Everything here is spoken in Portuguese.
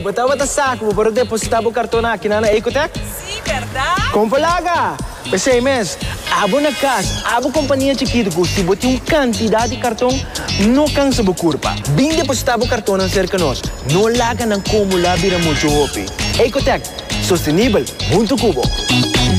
botava da saco para depositar o cartão aqui na Ecotec? Sim, verdade? Como falaga? Pensei, mas, abo na casa, abo companhia chiquita, se botar uma quantidade de cartão, não cansa a curva. Bem depositar o cartão cerca de nós, não larga não como lá vira muito hopi. Ecotec, sustentável, muito cubo.